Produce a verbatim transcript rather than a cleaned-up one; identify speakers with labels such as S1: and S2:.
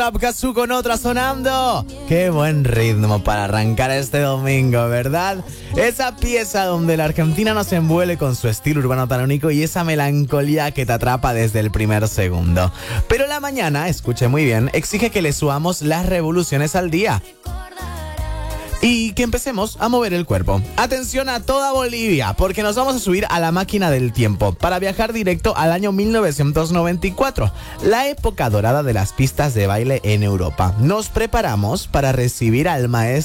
S1: Abkazu con otra sonando. Qué buen ritmo para arrancar este domingo, ¿verdad? Esa pieza donde la Argentina nos envuelve con su estilo urbano tan único y esa melancolía que te atrapa desde el primer segundo. Pero la mañana, escuche muy bien, exige que le subamos las revoluciones al día. Y que empecemos a mover el cuerpo. Atención a toda Bolivia, porque nos vamos a subir a la máquina del tiempo para viajar directo al año mil novecientos noventa y cuatro, la época dorada de las pistas de baile en Europa. Nos preparamos para recibir al maestro